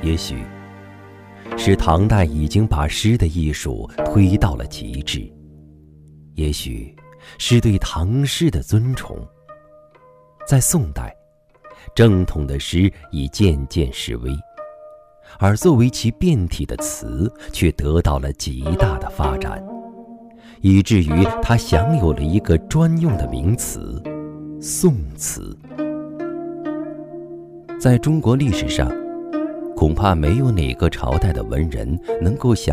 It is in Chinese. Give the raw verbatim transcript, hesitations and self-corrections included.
也许是唐代已经把诗的艺术推到了极致，也许是对唐诗的尊崇。在宋代，正统的诗已渐渐式微，而作为其变体的词却得到了极大的发展，以至于它享有了一个专用的名词——宋词。在中国历史上，恐怕没有哪个朝代的文人能够享